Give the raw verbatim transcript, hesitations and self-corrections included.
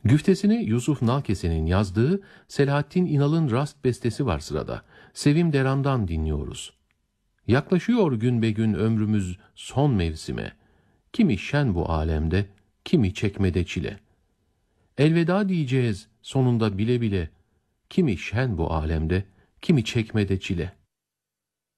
Güftesini Yusuf Nalkese'nin yazdığı Selahattin İnal'ın rast bestesi var sırada. Sevim Deran'dan dinliyoruz. Yaklaşıyor gün be gün ömrümüz son mevsime. Kimi şen bu alemde, kimi çekmede çile. Elveda diyeceğiz sonunda bile bile. Kimi şen bu alemde, kimi çekmede çile.